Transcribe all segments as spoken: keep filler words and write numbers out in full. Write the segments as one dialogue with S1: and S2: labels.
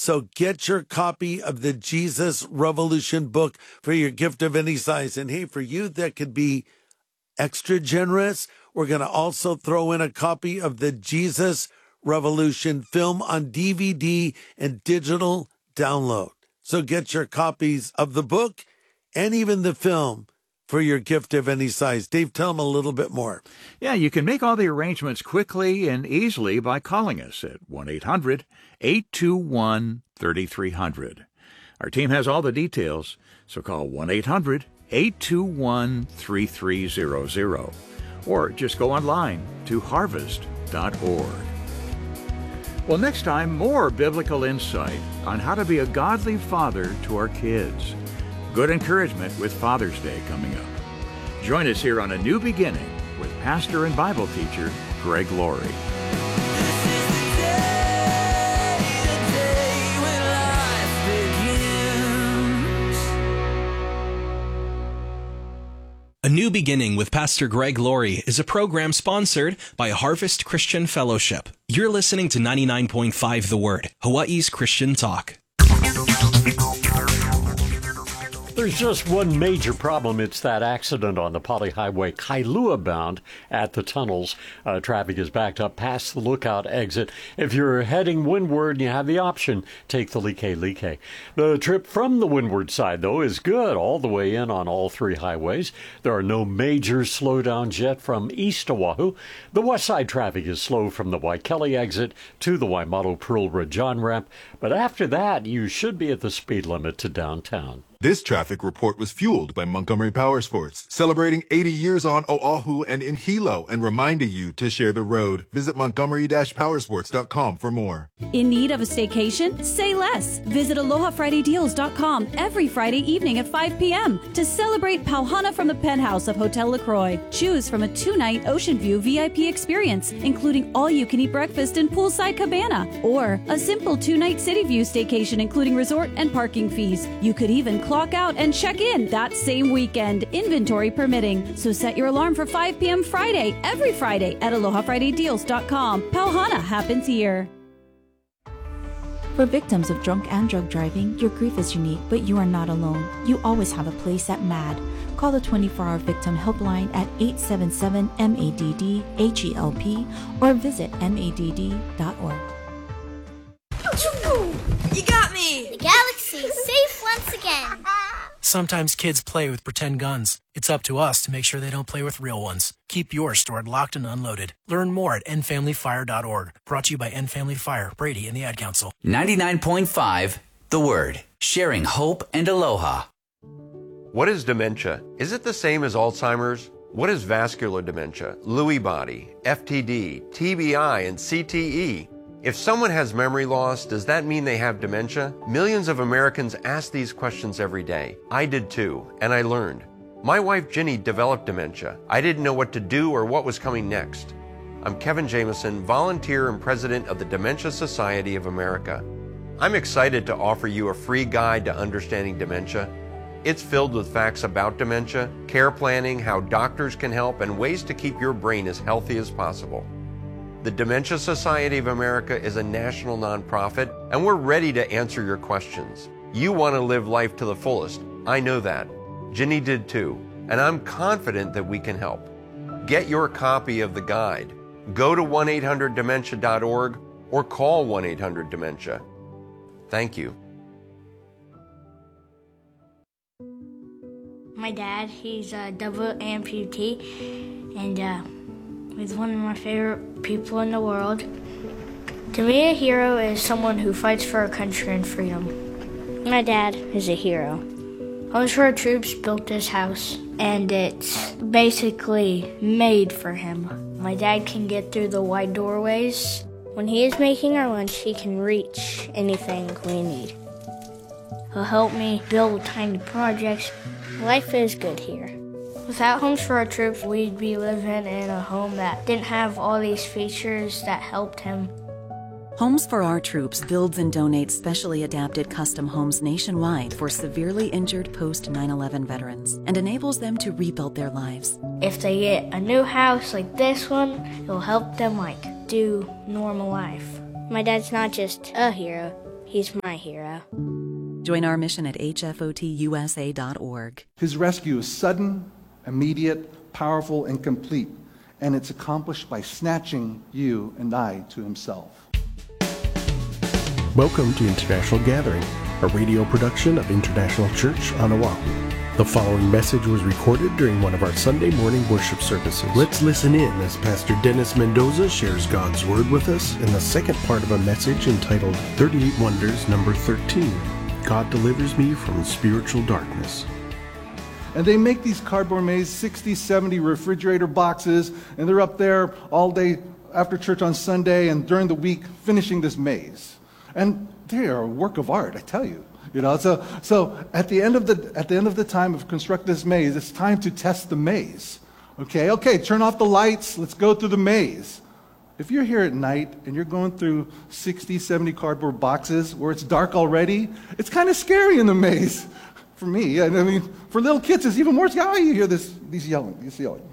S1: So get your copy of the Jesus Revolution book for your gift of any size. And hey, for you that could be extra generous, we're going to also throw in a copy of the Jesus Revolution film on D V D and digital download. So get your copies of the book and even the film for your gift of any size. Dave, tell them a little bit more.
S2: Yeah, you can make all the arrangements quickly and easily by calling us at one eight hundred, eight two one, three three zero zero. Our team has all the details, so call one eight hundred, eight two one, three three zero zero or just go online to harvest dot org. Well, next time, more biblical insight on how to be a godly father to our kids. Good encouragement with Father's Day coming up. Join us here on A New Beginning with pastor and Bible teacher Greg Laurie.
S3: A New Beginning with Pastor Greg Laurie is a program sponsored by Harvest Christian Fellowship. You're listening to ninety-nine point five The Word, Hawaii's Christian Talk.
S4: There's just one major problem. It's that accident on the Pali Highway, Kailua bound at the tunnels. Uh, traffic is backed up past the Lookout exit. If you're heading windward and you have the option, take the Like-Like. The trip from the windward side, though, is good all the way in on all three highways. There are no major slowdowns yet from east Oahu. The west side traffic is slow from the Waikele exit to the Waimato Pearl John ramp. But after that, you should be at the speed limit to downtown.
S5: This traffic report was fueled by Montgomery Power Sports, celebrating eighty years on Oahu and in Hilo, and reminding you to share the road. Visit montgomery dash powersports dot com for more.
S6: In need of a staycation? Say less. Visit aloha friday deals dot com every Friday evening at five p.m. to celebrate Pauhana from the penthouse of Hotel LaCroix. Choose from a two-night Ocean View V I P experience, including all-you-can-eat breakfast and poolside cabana, or a simple two-night City View staycation, including resort and parking fees. You could even clock out and check in that same weekend, inventory permitting. So set your alarm for five p.m. Friday, every Friday at aloha friday deals dot com. Pauhana happens here.
S7: For victims of drunk and drug driving, your grief is unique, but you are not alone. You always have a place at MADD. Call the twenty-four hour Victim Helpline at eight seven seven, M A D D, H E L P or visit M A D D dot org.
S8: You got me! The galaxy's safe once again.
S9: Sometimes kids play with pretend guns. It's up to us to make sure they don't play with real ones. Keep yours stored locked and unloaded. Learn more at end family fire dot org. Brought to you by End Family Fire, Brady, and the Ad Council.
S10: ninety-nine point five The Word. Sharing hope and aloha.
S11: What is dementia? Is it the same as Alzheimer's? What is vascular dementia, Lewy body, F T D, T B I, and C T E? If someone has memory loss, does that mean they have dementia? Millions of Americans ask these questions every day. I did too, and I learned. My wife Ginny developed dementia. I didn't know what to do or what was coming next. I'm Kevin Jameson, volunteer and president of the Dementia Society of America. I'm excited to offer you a free guide to understanding dementia. It's filled with facts about dementia, care planning, how doctors can help, and ways to keep your brain as healthy as possible. The Dementia Society of America is a national nonprofit, and we're ready to answer your questions. You want to live life to the fullest. I know that. Ginny did too, and I'm confident that we can help. Get your copy of the guide. Go to one eight hundred dementia dot org or call one eight hundred dementia. Thank you.
S12: My dad, he's a double amputee, and uh, he's one of my favorite people in the world. To me, a hero is someone who fights for our country and freedom. My dad is a hero. Homes for Our Troops built this house, and it's basically made for him. My dad can get through the wide doorways. When he is making our lunch, he can reach anything we need. He'll help me build tiny projects. Life is good here. Without Homes for Our Troops, we'd be living in a home that didn't have all these features that helped him.
S13: Homes for Our Troops builds and donates specially adapted custom homes nationwide for severely injured post nine eleven veterans and enables them to rebuild their lives.
S12: If they get a new house like this one, it'll help them like do normal life. My dad's not just a hero, He's my hero.
S13: Join our mission at h f o t u s a dot org.
S14: His rescue is sudden, immediate, powerful, and complete, and it's accomplished by snatching you and I to himself.
S15: Welcome to International Gathering, a radio production of International Church on Oahu. The following message was recorded during one of our Sunday morning worship services. Let's listen in as Pastor Dennis Mendoza shares God's Word with us in the second part of a message entitled thirty-eight Wonders, number thirteen, God Delivers Me from Spiritual Darkness.
S14: And they make these cardboard maze, sixty, seventy refrigerator boxes, and they're up there all day after church on Sunday and during the week finishing this maze. And they are a work of art, I tell you. You know, so so at the end of the at the end of the time of construct this maze, it's time to test the maze. Okay, okay, turn off the lights, let's go through the maze. If you're here at night and you're going through sixty, seventy cardboard boxes where it's dark already, it's kind of scary in the maze. For me, I mean, for little kids, it's even more scary. Oh, you hear this, these yelling, these yelling.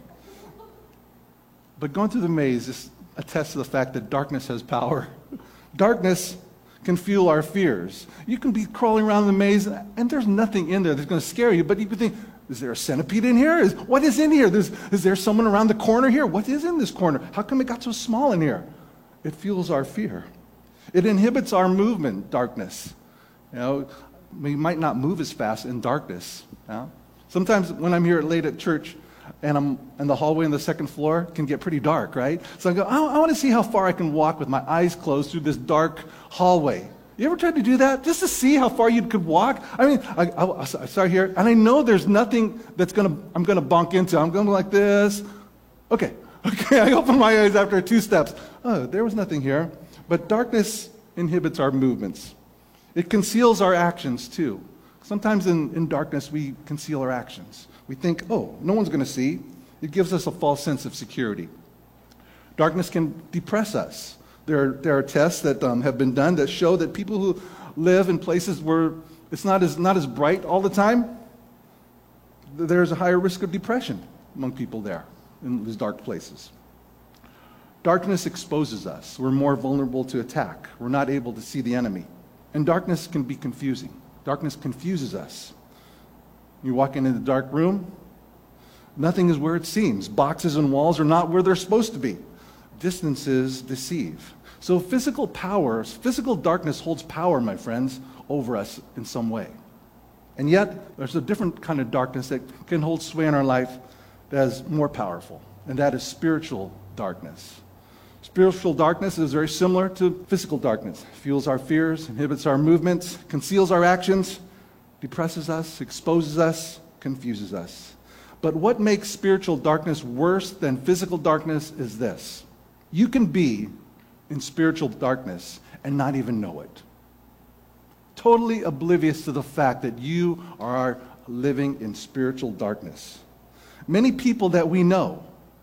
S14: But going through the maze is attests to the fact that darkness has power. Darkness can fuel our fears. You can be crawling around the maze, and there's nothing in there that's going to scare you, but you can think, is there a centipede in here? Is, what is in here? There's, is there someone around the corner here? What is in this corner? How come it got so small in here? It fuels our fear. It inhibits our movement, darkness. You know, we might not move as fast in darkness. You know? Sometimes when I'm here late at church, and I'm and the hallway on the second floor can get pretty dark, right? So I go, I, I want to see how far I can walk with my eyes closed through this dark hallway. You ever tried to do that just to see how far you could walk? I mean, I, I, I start here, and I know there's nothing that's gonna I'm gonna bonk into. I'm going like this. Okay, okay. I open my eyes after two steps. Oh, there was nothing here. But darkness inhibits our movements. It conceals our actions too. Sometimes in, in darkness we conceal our actions. We think, oh, no one's going to see. It gives us a false sense of security. Darkness can depress us. There are, there are tests that um, have been done that show that people who live in places where it's not as, not as bright all the time, there's a higher risk of depression among people there in these dark places. Darkness exposes us. We're more vulnerable to attack. We're not able to see the enemy. And darkness can be confusing. Darkness confuses us. You walk into the dark room, nothing is where it seems. Boxes and walls are not where they're supposed to be. Distances deceive. So physical power, physical darkness holds power, my friends, over us in some way. And yet, there's a different kind of darkness that can hold sway in our life that is more powerful, and that is spiritual darkness. Spiritual darkness is very similar to physical darkness. It fuels our fears, inhibits our movements, conceals our actions, depresses us, exposes us, confuses us. But what makes spiritual darkness worse than physical darkness is this. You can be in spiritual darkness and not even know it. Totally oblivious to the fact that you are living in spiritual darkness. Many people that we know,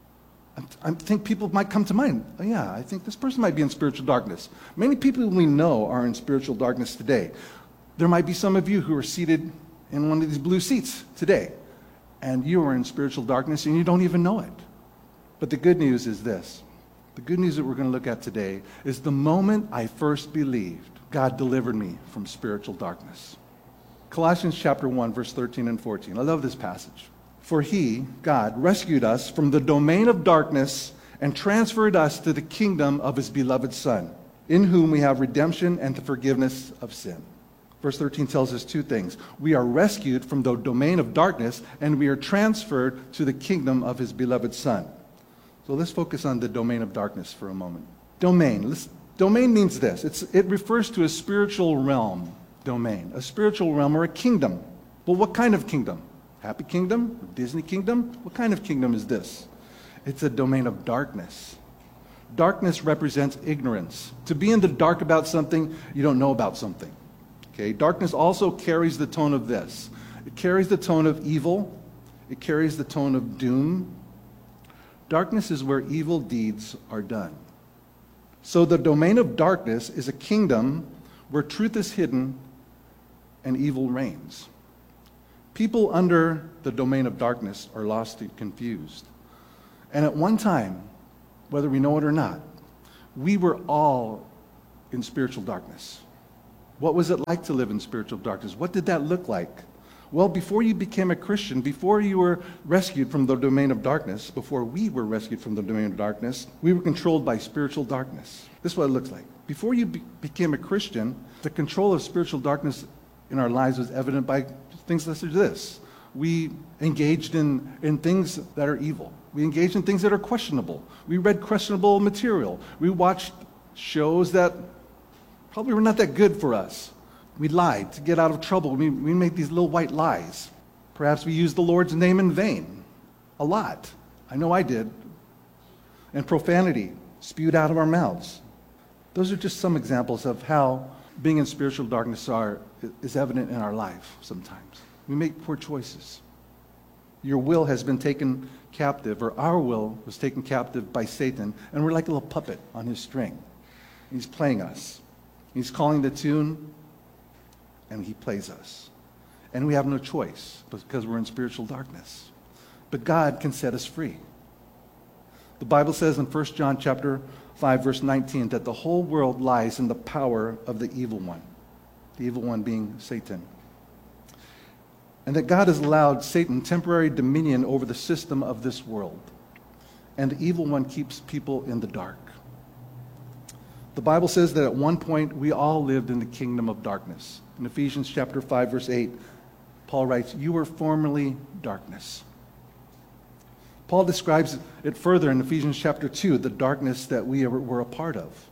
S14: I think people might come to mind. Oh, yeah, I think this person might be in spiritual darkness. Many people we know are in spiritual darkness today. There might be some of you who are seated in one of these blue seats today, and you are in spiritual darkness and you don't even know it. But the good news is this. The good news that we're going to look at today is the moment I first believed, God delivered me from spiritual darkness. Colossians chapter one, verse thirteen and fourteen. I love this passage. For he, God, rescued us from the domain of darkness and transferred us to the kingdom of his beloved Son, in whom we have redemption and the forgiveness of sin. Verse thirteen tells us two things. We are rescued from the domain of darkness, and we are transferred to the kingdom of his beloved Son. So let's focus on the domain of darkness for a moment. Domain. Let's, domain means this. It's, it refers to a spiritual realm, domain. A spiritual realm or a kingdom. Well, what kind of kingdom? Happy kingdom? Disney kingdom? What kind of kingdom is this? It's a domain of darkness. Darkness represents ignorance. To be in the dark about something, you don't know about something. Okay? Darkness also carries the tone of this. It carries the tone of evil. It carries the tone of doom. Darkness is where evil deeds are done. So the domain of darkness is a kingdom where truth is hidden and evil reigns. People under the domain of darkness are lost and confused. And at one time, whether we know it or not, we were all in spiritual darkness. What was it like to live in spiritual darkness? What did that look like? Well, before you became a Christian, before you were rescued from the domain of darkness, before we were rescued from the domain of darkness, we were controlled by spiritual darkness. This is what it looks like. Before you be- became a Christian, the control of spiritual darkness in our lives was evident by things such as this. We engaged in, in things that are evil. We engaged in things that are questionable. We read questionable material. We watched shows that probably were not that good for us. We lied to get out of trouble. We, we made these little white lies. Perhaps we used the Lord's name in vain. A lot. I know I did. And profanity spewed out of our mouths. Those are just some examples of how being in spiritual darkness are, is evident in our life sometimes. We make poor choices. Your will has been taken captive, or our will was taken captive by Satan, and we're like a little puppet on his string. He's playing us. He's calling the tune, and he plays us. And we have no choice because we're in spiritual darkness. But God can set us free. The Bible says in First John chapter five, verse nineteen, that the whole world lies in the power of the evil one. The evil one being Satan. And that God has allowed Satan temporary dominion over the system of this world. And the evil one keeps people in the dark. The Bible says that at one point we all lived in the kingdom of darkness. In Ephesians chapter five, verse eight, Paul writes, "You were formerly darkness." Paul describes it further in Ephesians chapter two, the darkness that we were a part of.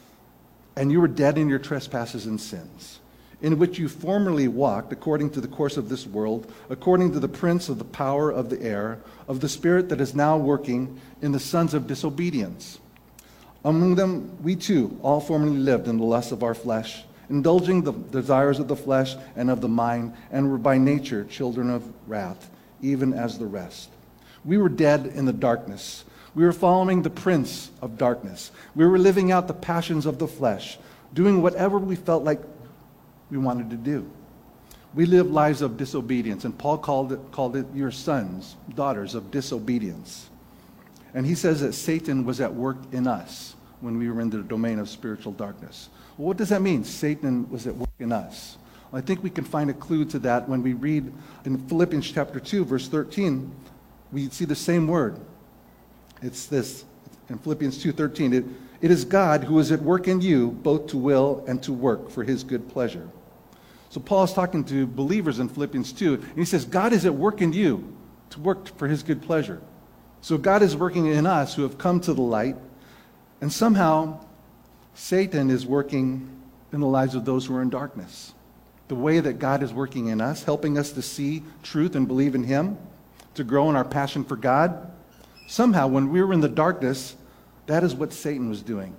S14: "And you were dead in your trespasses and sins, in which you formerly walked according to the course of this world, according to the prince of the power of the air, of the spirit that is now working in the sons of disobedience. Among them we too all formerly lived in the lusts of our flesh, indulging the desires of the flesh and of the mind, and were by nature children of wrath, even as the rest. We were dead in the darkness. We were following the prince of darkness. We were living out the passions of the flesh, doing whatever we felt like we wanted to do. We lived lives of disobedience, and Paul called it, called it your sons, daughters of disobedience. And he says that Satan was at work in us when we were in the domain of spiritual darkness. Well, what does that mean, Satan was at work in us? Well, I think we can find a clue to that when we read in Philippians chapter two, verse thirteen. We see the same word. It's this, in Philippians two thirteen. It, it is God who is at work in you, both to will and to work for his good pleasure. So Paul is talking to believers in Philippians two, and he says, God is at work in you to work for his good pleasure. So God is working in us who have come to the light, and somehow Satan is working in the lives of those who are in darkness. The way that God is working in us, helping us to see truth and believe in him, to grow in our passion for God. Somehow, when we were in the darkness, that is what Satan was doing.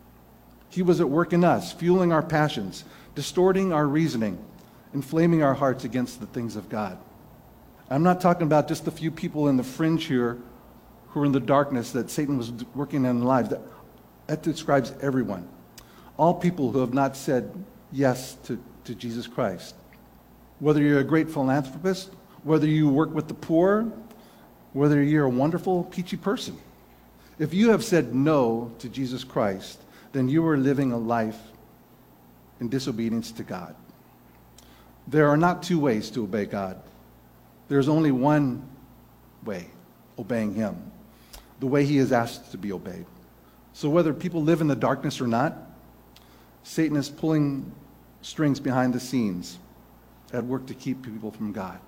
S14: He was at work in us, fueling our passions, distorting our reasoning, inflaming our hearts against the things of God. I'm not talking about just a few people in the fringe here who are in the darkness that Satan was working in their lives. That, that describes everyone. All people who have not said yes to, to Jesus Christ. Whether you're a great philanthropist, whether you work with the poor, whether you're a wonderful, peachy person. If you have said no to Jesus Christ, then you are living a life in disobedience to God. There are not two ways to obey God. There's only one way, obeying him, the way he is asked to be obeyed. So whether people live in the darkness or not, Satan is pulling strings behind the scenes at work to keep people from God,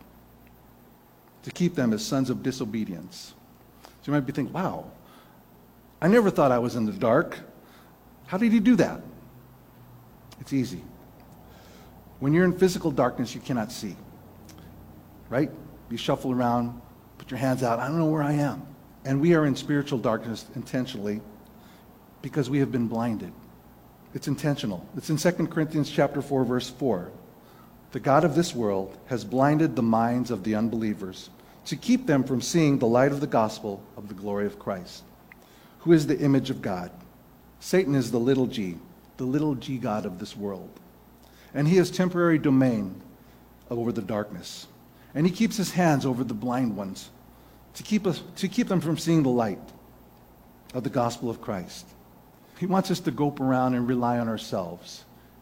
S14: to keep them as sons of disobedience. So you might be thinking, wow, I never thought I was in the dark. How did he do that? It's easy. When you're in physical darkness, you cannot see, right? You shuffle around, put your hands out, I don't know where I am. And we are in spiritual darkness intentionally because we have been blinded. It's intentional. It's in Second Corinthians chapter four, verse four. The God of this world has blinded the minds of the unbelievers to keep them from seeing the light of the gospel of the glory of Christ, who is the image of God. Satan is the little g, the little g god of this world. And he has temporary domain over the darkness. And he keeps his hands over the blind ones to keep us, to keep them from seeing the light of the gospel of Christ. He wants us to grope around and rely on ourselves. He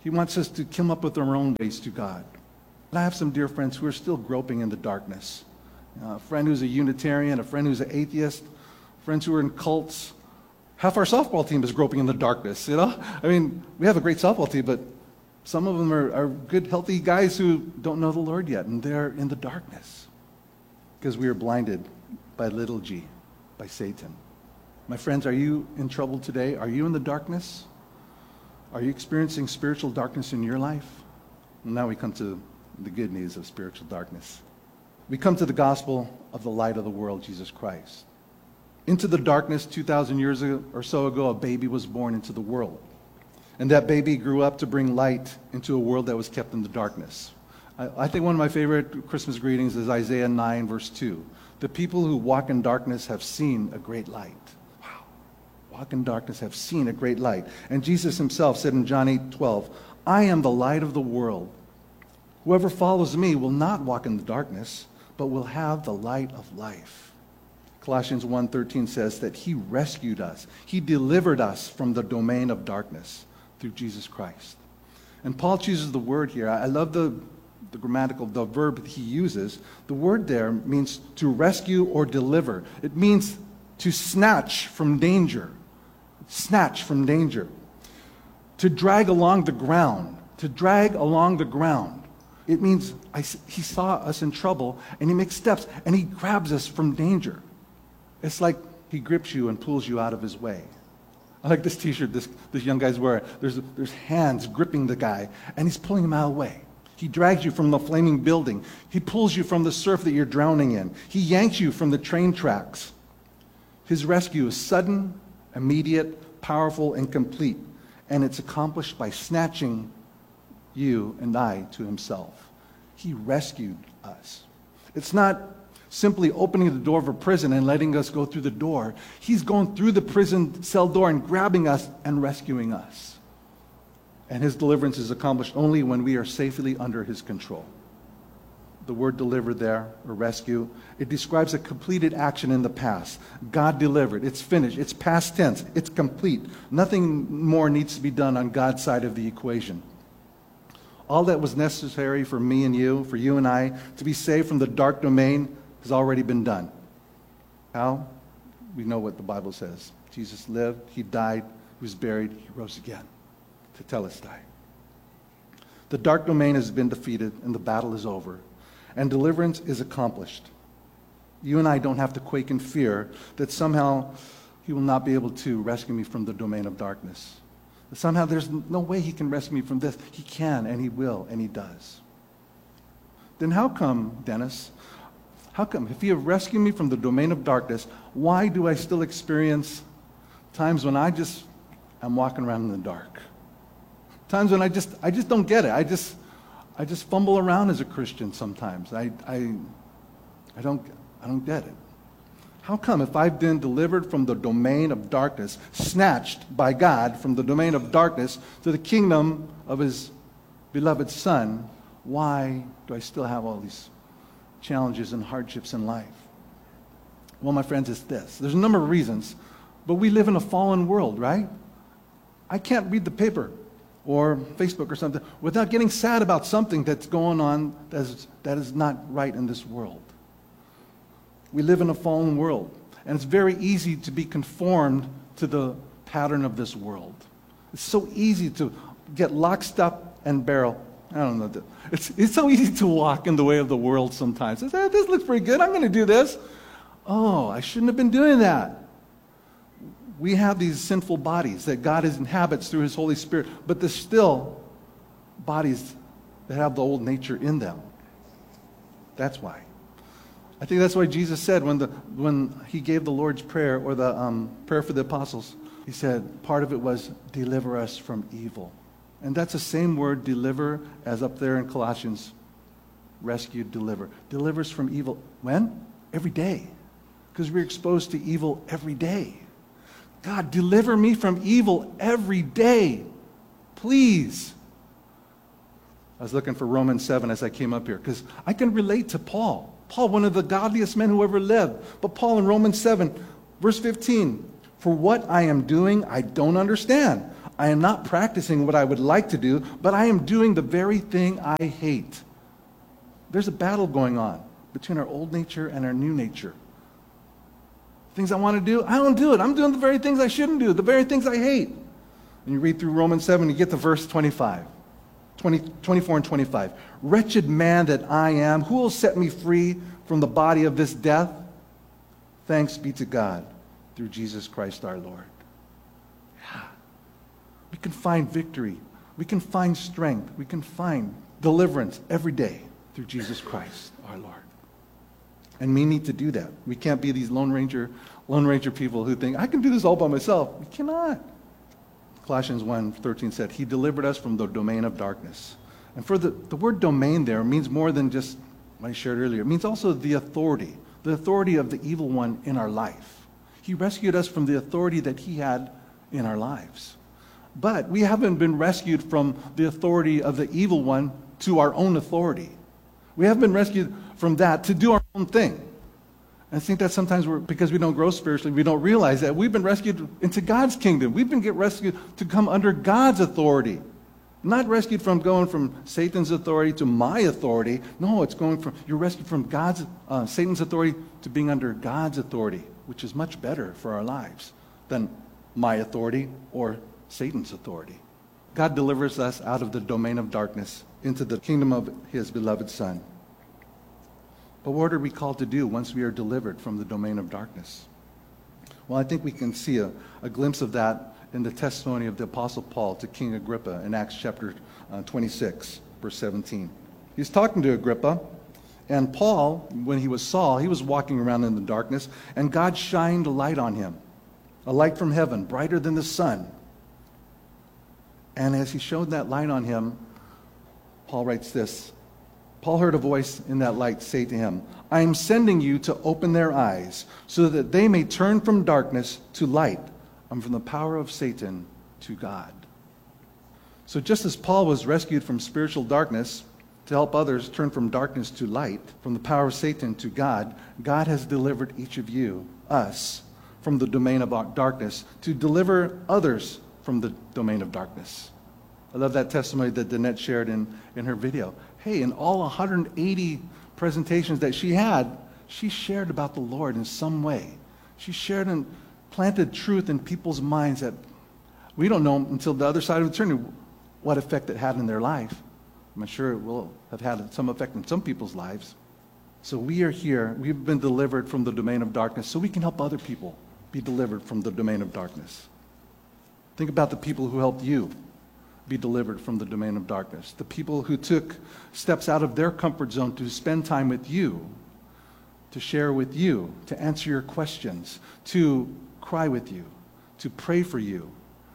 S14: He wants us to come up with our own ways to God. And I have some dear friends who are still groping in the darkness. Uh, a friend who's a Unitarian, a friend who's an atheist, friends who are in cults. Half our softball team is groping in the darkness, you know? I mean, we have a great softball team, but some of them are, are good, healthy guys who don't know the Lord yet, and they're in the darkness because we are blinded by little g, by Satan. My friends, are you in trouble today? Are you in the darkness? Are you experiencing spiritual darkness in your life? Well, now we come to the good news of spiritual darkness. We come to the gospel of the light of the world, Jesus Christ. Into the darkness, two thousand years or so ago, a baby was born into the world. And that baby grew up to bring light into a world that was kept in the darkness. I, I think one of my favorite Christmas greetings is Isaiah nine, verse two. The people who walk in darkness have seen a great light. Wow. Walk in darkness have seen a great light. And Jesus himself said in John eight twelve, I am the light of the world. Whoever follows me will not walk in the darkness, but will have the light of life. Colossians one thirteen says that he rescued us. He delivered us from the domain of darkness through Jesus Christ. And Paul chooses the word here. I love the, the grammatical, the verb he uses. The word there means to rescue or deliver. It means to snatch from danger. Snatch from danger. To drag along the ground. To drag along the ground. It means I, he saw us in trouble, and he makes steps, and he grabs us from danger. It's like he grips you and pulls you out of his way. I like this t-shirt this, this young guy's wearing. There's, there's hands gripping the guy, and he's pulling him out of the way. He drags you from the flaming building. He pulls you from the surf that you're drowning in. He yanks you from the train tracks. His rescue is sudden, immediate, powerful, and complete, and it's accomplished by snatching you and I to himself. He rescued us. It's not simply opening the door of a prison and letting us go through the door. He's going through the prison cell door and grabbing us and rescuing us. And his deliverance is accomplished only when we are safely under his control. The word deliver there, or rescue, it describes a completed action in the past. God delivered. It's finished. It's past tense. It's complete. Nothing more needs to be done on God's side of the equation. All that was necessary for me and you, for you and I, to be saved from the dark domain has already been done. How? We know what the Bible says. Jesus lived, he died, he was buried, he rose again to tell us that. The dark domain has been defeated and the battle is over, and deliverance is accomplished. You and I don't have to quake in fear that somehow he will not be able to rescue me from the domain of darkness. Somehow there's no way he can rescue me from this. He can, and he will, and he does. Then how come, Dennis, how come, if he have rescued me from the domain of darkness, why do I still experience times when I just, I'm walking around in the dark? Times when I just, I just don't get it. I just, I just fumble around as a Christian sometimes. I, I, I don't, I don't get it. How come if I've been delivered from the domain of darkness, snatched by God from the domain of darkness to the kingdom of his beloved Son, why do I still have all these challenges and hardships in life? Well, my friends, it's this. There's a number of reasons, but we live in a fallen world, right? I can't read the paper or Facebook or something without getting sad about something that's going on that is, that is not right in this world. We live in a fallen world, and it's very easy to be conformed to the pattern of this world. It's so easy to get lock, step, and barrel. I don't know. It's, it's so easy to walk in the way of the world sometimes. It's, hey, this looks pretty good. I'm going to do this. Oh, I shouldn't have been doing that. We have these sinful bodies that God inhabits through his Holy Spirit, but there's still bodies that have the old nature in them. That's why. I think that's why Jesus said when the when he gave the Lord's Prayer, or the um, prayer for the apostles, he said part of it was deliver us from evil. And that's the same word, deliver, as up there in Colossians. Rescue, deliver. Delivers from evil. When? Every day. Because we're exposed to evil every day. God, deliver me from evil every day. Please. I was looking for Romans seven as I came up here, because I can relate to Paul. Paul, one of the godliest men who ever lived. But Paul in Romans seven, verse fifteen, for what I am doing, I don't understand. I am not practicing what I would like to do, but I am doing the very thing I hate. There's a battle going on between our old nature and our new nature. Things I want to do, I don't do it. I'm doing the very things I shouldn't do, the very things I hate. And you read through Romans seven, you get to verse twenty-five, twenty, twenty-four and twenty-five. Wretched man that I am, who will set me free from the body of this death? Thanks be to God through Jesus Christ our Lord. Yeah. We can find victory. We can find strength. We can find deliverance every day through Jesus Christ our Lord. And we need to do that. We can't be these Lone Ranger, Lone Ranger people who think, I can do this all by myself. We cannot. Colossians one thirteen said, He delivered us from the domain of darkness. And for the, the word domain there means more than just what I shared earlier. It means also the authority, the authority of the evil one in our life. He rescued us from the authority that he had in our lives. But we haven't been rescued from the authority of the evil one to our own authority. We haven't been rescued from that to do our own thing. And I think that sometimes we're, because we don't grow spiritually, we don't realize that we've been rescued into God's kingdom. We've been get rescued to come under God's authority. Not rescued from going from Satan's authority to my authority. No, it's going from, you're rescued from God's, uh, Satan's authority to being under God's authority, which is much better for our lives than my authority or Satan's authority. God delivers us out of the domain of darkness into the kingdom of his beloved Son. But what are we called to do once we are delivered from the domain of darkness? Well, I think we can see a, a glimpse of that in the testimony of the Apostle Paul to King Agrippa in Acts chapter uh, twenty-six, verse seventeen. He's talking to Agrippa, and Paul, when he was Saul, he was walking around in the darkness, and God shined a light on him, a light from heaven, brighter than the sun. And as he showed that light on him, Paul writes this, Paul heard a voice in that light say to him, I am sending you to open their eyes so that they may turn from darkness to light and from the power of Satan to God. So just as Paul was rescued from spiritual darkness to help others turn from darkness to light, from the power of Satan to God, God has delivered each of you, us, from the domain of darkness to deliver others from the domain of darkness. I love that testimony that Danette shared in, in her video. Hey, in all one hundred eighty presentations that she had, she shared about the Lord in some way. She shared and planted truth in people's minds that we don't know until the other side of eternity what effect it had in their life. I'm sure it will have had some effect in some people's lives. So we are here. We've been delivered from the domain of darkness so we can help other people be delivered from the domain of darkness. Think about the people who helped you be delivered from the domain of darkness. The people who took steps out of their comfort zone to spend time with you, to share with you, to answer your questions, to cry with you, to pray for you,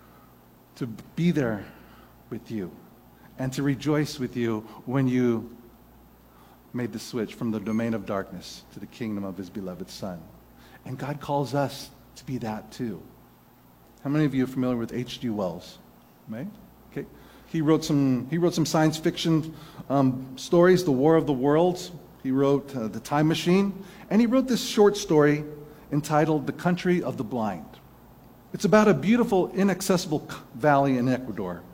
S14: to be there with you, and to rejoice with you when you made the switch from the domain of darkness to the kingdom of his beloved Son. And God calls us to be that too. How many of you are familiar with H G Wells? Right? Okay. He wrote some, he wrote some science fiction um, stories, The War of the Worlds. He wrote uh, The Time Machine. And he wrote this short story entitled The Country of the Blind. It's about a beautiful, inaccessible valley in Ecuador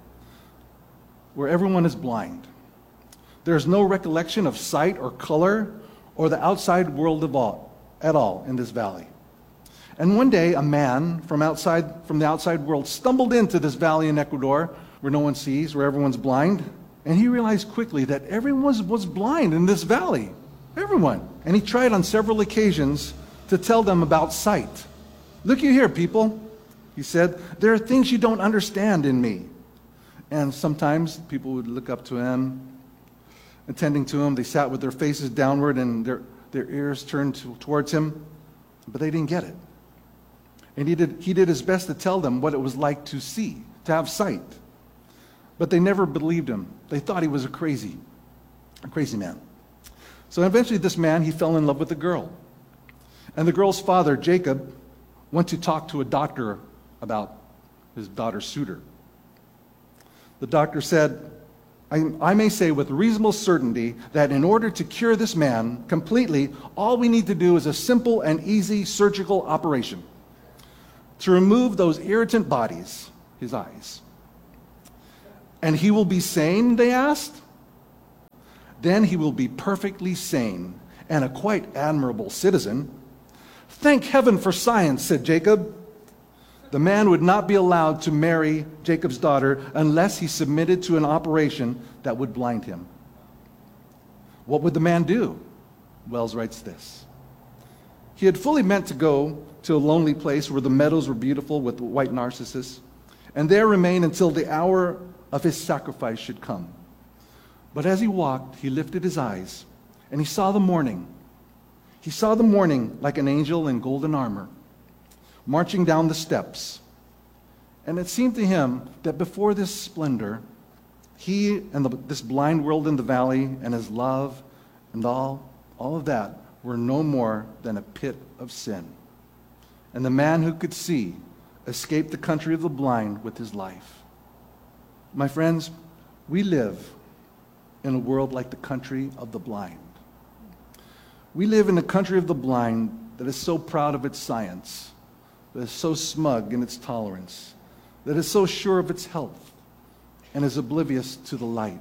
S14: where everyone is blind. There's no recollection of sight or color or the outside world of all, at all in this valley. And one day, a man from outside, from the outside world stumbled into this valley in Ecuador where no one sees, where everyone's blind. And he realized quickly that everyone was, was blind in this valley. Everyone. And he tried on several occasions to tell them about sight. Look you here, people, he said. There are things you don't understand in me. And sometimes people would look up to him, attending to him. They sat with their faces downward and their, their ears turned to, towards him, but they didn't get it. And he did, he did his best to tell them what it was like to see, to have sight. But they never believed him. They thought he was a crazy, a crazy man. So eventually this man, he fell in love with a girl. And the girl's father, Jacob, went to talk to a doctor about his daughter's suitor. The doctor said, I, I may say with reasonable certainty that in order to cure this man completely, all we need to do is a simple and easy surgical operation to remove those irritant bodies, his eyes. And he will be sane, they asked. Then he will be perfectly sane and a quite admirable citizen. Thank heaven for science, said Jacob. The man would not be allowed to marry Jacob's daughter unless he submitted to an operation that would blind him. What would the man do? Wells writes this. He had fully meant to go to a lonely place where the meadows were beautiful with white narcissus, and there remain until the hour of his sacrifice should come. But as he walked, he lifted his eyes, and he saw the morning. He saw the morning like an angel in golden armor, marching down the steps. And it seemed to him that before this splendor, he and the, this blind world in the valley and his love and all, all of that were no more than a pit of sin. And the man who could see escaped the country of the blind with his life. My friends, we live in a world like the country of the blind. We live in a country of the blind that is so proud of its science, that is so smug in its tolerance, that is so sure of its health, and is oblivious to the light.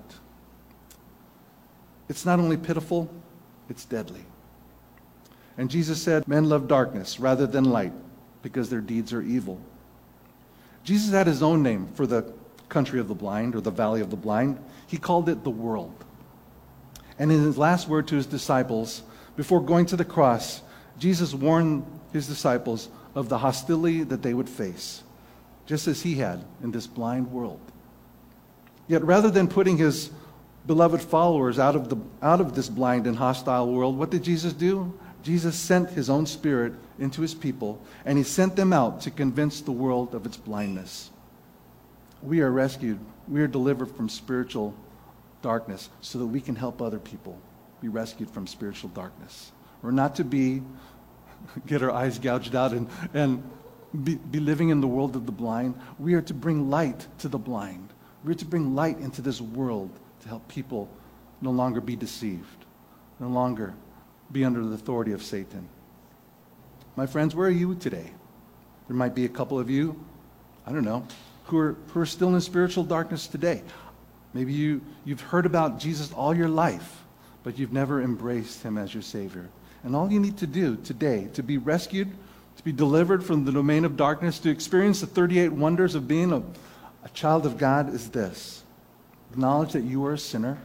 S14: It's not only pitiful, it's deadly. And Jesus said, men love darkness rather than light because their deeds are evil. Jesus had his own name for the country of the blind, or the valley of the blind. He called it the world. And in his last word to his disciples, before going to the cross, Jesus warned his disciples of the hostility that they would face, just as he had in this blind world. Yet rather than putting his beloved followers out of the out of this blind and hostile world, what did Jesus do? Jesus sent his own Spirit into his people, and he sent them out to convince the world of its blindness. We are rescued. We are delivered from spiritual darkness so that we can help other people be rescued from spiritual darkness. We're not to be, get our eyes gouged out and, and be, be living in the world of the blind. We are to bring light to the blind. We are to bring light into this world to help people no longer be deceived, no longer be under the authority of Satan. My friends, where are you today? There might be a couple of you, I don't know, who are, who are still in spiritual darkness today. Maybe you, you've heard about Jesus all your life, but you've never embraced him as your Savior. And all you need to do today to be rescued, to be delivered from the domain of darkness, to experience the thirty-eight wonders of being a, a child of God is this. Acknowledge that you are a sinner.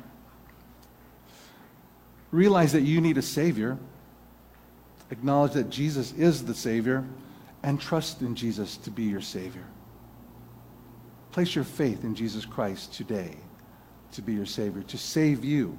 S14: Realize that you need a Savior. Acknowledge that Jesus is the Savior, and trust in Jesus to be your Savior. Place your faith in Jesus Christ today to be your Savior, to save you,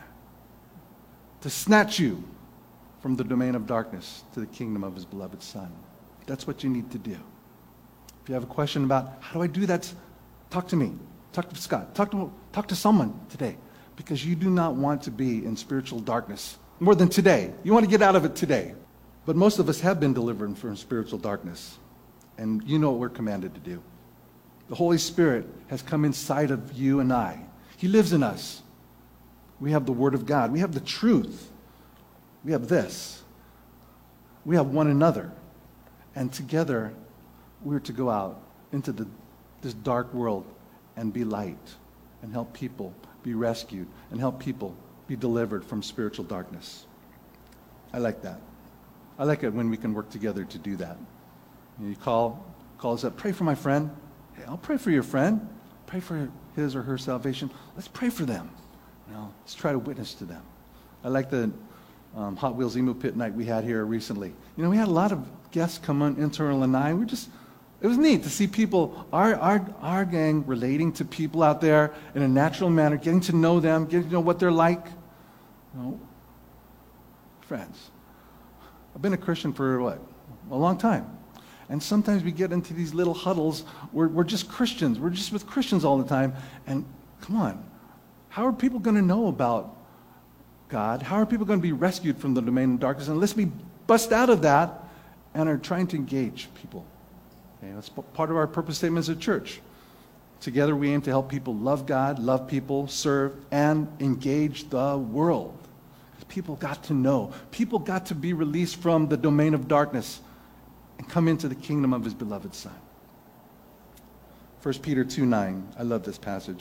S14: to snatch you from the domain of darkness to the kingdom of his beloved Son. That's what you need to do. If you have a question about how do I do that, talk to me. Talk to Scott. Talk to, talk to someone today, because you do not want to be in spiritual darkness more than today. You want to get out of it today. But most of us have been delivered from spiritual darkness, and you know what we're commanded to do. The Holy Spirit has come inside of you and I. He lives in us. We have the Word of God. We have the truth. We have this. We have one another. And together, we're to go out into the, this dark world and be light and help people be rescued and help people be delivered from spiritual darkness. I like that. I like it when we can work together to do that. You call, call us up, pray for my friend. Hey, I'll pray for your friend. Pray for his or her salvation. Let's pray for them. You know, let's try to witness to them. I like the um, Hot Wheels Emu Pit night we had here recently. You know, we had a lot of guests come on, Internal and I. We just, it was neat to see people, our, our, our gang relating to people out there in a natural manner, getting to know them, getting to know what they're like. You know, friends, I've been a Christian for what? A long time. And sometimes we get into these little huddles where we're just Christians. We're just with Christians all the time. And come on, how are people going to know about God? How are people going to be rescued from the domain of darkness unless we bust out of that and are trying to engage people? Okay, that's part of our purpose statement as a church. Together we aim to help people love God, love people, serve, and engage the world. People got to know. People got to be released from the domain of darkness and come into the kingdom of his beloved Son. First Peter two nine. I love this passage.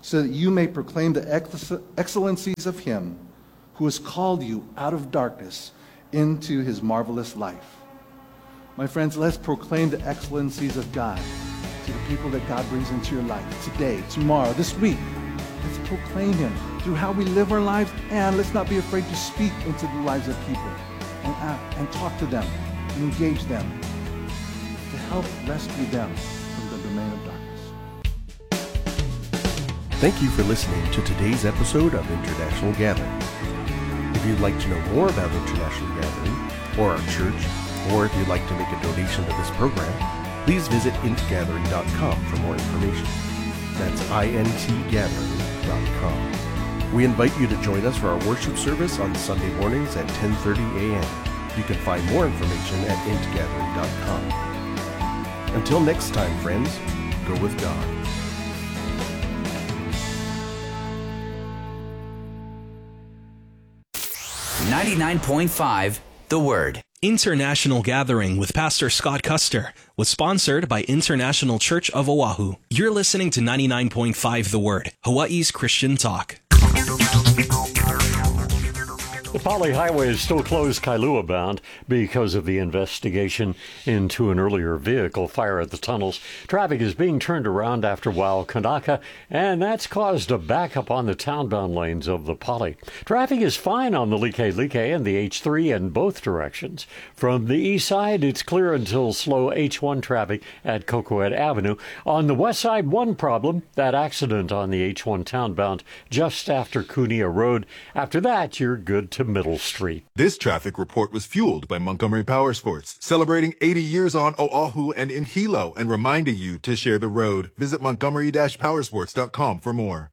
S14: so that you may proclaim the ex- excellencies of him who has called you out of darkness into his marvelous life. My friends, let's proclaim the excellencies of God to the people that God brings into your life today, tomorrow, this week. Let's proclaim him through how we live our lives, and let's not be afraid to speak into the lives of people and, uh, and talk to them and engage them to help rescue them from the domain of darkness.
S15: Thank you for listening to today's episode of International Gathering. If you'd like to know more about International Gathering or our church, or if you'd like to make a donation to this program, please visit int gathering dot com for more information. That's I N T gathering dot com. We invite you to join us for our worship service on Sunday mornings at ten thirty a.m. You can find more information at int gathering dot com. Until next time, friends, go with God.
S10: ninety-nine point five The Word.
S3: International Gathering with Pastor Scott Custer was sponsored by International Church of Oahu. You're listening to ninety-nine point five The Word, Hawaii's Christian talk.
S4: The Poly Highway is still closed Kailua bound because of the investigation into an earlier vehicle fire at the tunnels. Traffic is being turned around after Waikanaka, and that's caused a backup on the townbound lanes of the Poly. Traffic is fine on the Like Like and the H three in both directions. From the east side, it's clear until slow H one traffic at Cocoette Avenue. On the west side, one problem, that accident on the H one townbound just after Kunia Road. After that, you're good to Middle Street.
S5: This traffic report was fueled by Montgomery Power Sports, celebrating eighty years on Oahu and in Hilo and reminding you to share the road. Visit montgomery dash powersports dot com for more.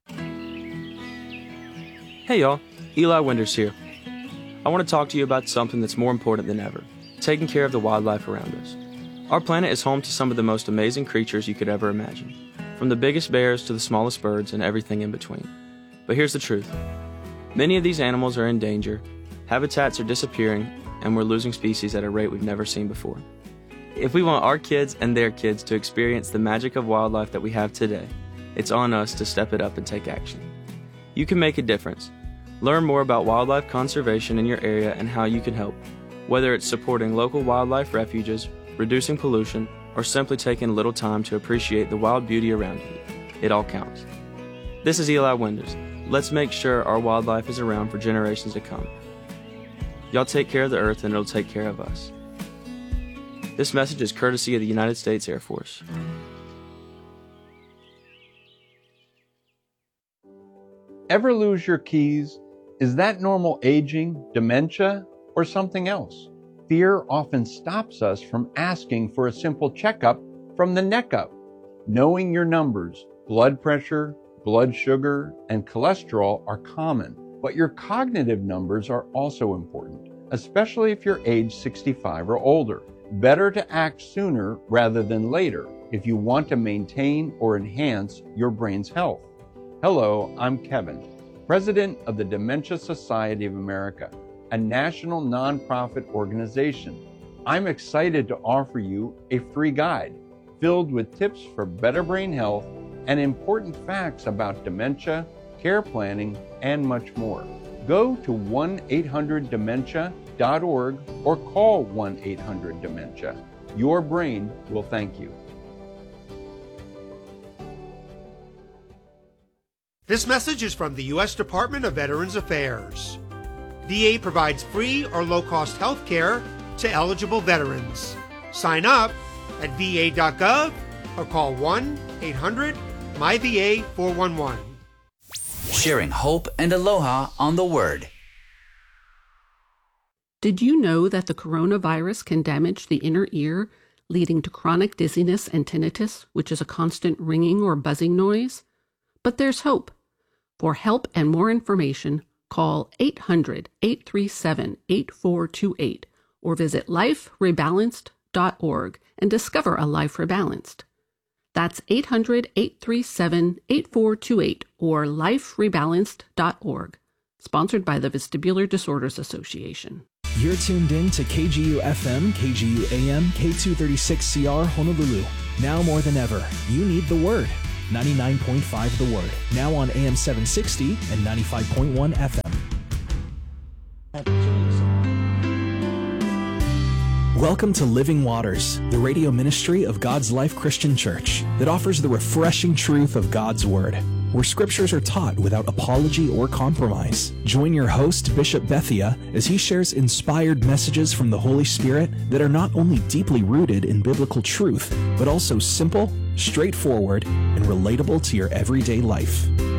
S16: Hey y'all, Eli Winters here. I want to talk to you about something that's more important than ever, taking care of the wildlife around us. Our planet is home to some of the most amazing creatures you could ever imagine, from the biggest bears to the smallest birds and everything in between. But here's the truth. Many of these animals are in danger, habitats are disappearing, and we're losing species at a rate we've never seen before. If we want our kids and their kids to experience the magic of wildlife that we have today, it's on us to step it up and take action. You can make a difference. Learn more about wildlife conservation in your area and how you can help, whether it's supporting local wildlife refuges, reducing pollution, or simply taking a little time to appreciate the wild beauty around you. It all counts. This is Eli Winters. Let's make sure our wildlife is around for generations to come. Y'all take care of the earth and it'll take care of us. This message is courtesy of the United States Air Force.
S17: Ever lose your keys? Is that normal aging, dementia, or something else? Fear often stops us from asking for a simple checkup from the neck up. Knowing your numbers, blood pressure, blood sugar, and cholesterol are common, but your cognitive numbers are also important, especially if you're age sixty-five or older. Better to act sooner rather than later if you want to maintain or enhance your brain's health. Hello, I'm Kevin, President of the Dementia Society of America, a national nonprofit organization. I'm excited to offer you a free guide filled with tips for better brain health and important facts about dementia, care planning, and much more. Go to one eight hundred dementia dot org or call one eight hundred dementia. Your brain will thank you.
S18: This message is from the U S Department of Veterans Affairs. V A provides free or low-cost health care to eligible veterans. Sign up at v a dot gov or call one eight hundred M Y V A four one one.
S10: Sharing hope and aloha on the Word.
S19: Did you know that the coronavirus can damage the inner ear, leading to chronic dizziness and tinnitus, which is a constant ringing or buzzing noise? But there's hope. For help and more information, call eight hundred, eight three seven, eight four two eight or visit life rebalanced dot org and discover a life rebalanced. That's eight hundred, eight three seven, eight four two eight or life rebalanced dot org. Sponsored by the Vestibular Disorders Association.
S20: You're tuned in to K G U F M, K G U A M, K two thirty-six C R Honolulu. Now more than ever, you need the Word. ninety-nine point five The Word, now on A M seven sixty and ninety-five point one F M. Welcome to Living Waters, the radio ministry of God's Life Christian Church that offers the refreshing truth of God's Word, where scriptures are taught without apology or compromise. Join your host, Bishop Bethia, as he shares inspired messages from the Holy Spirit that are not only deeply rooted in biblical truth, but also simple, straightforward, and relatable to your everyday life.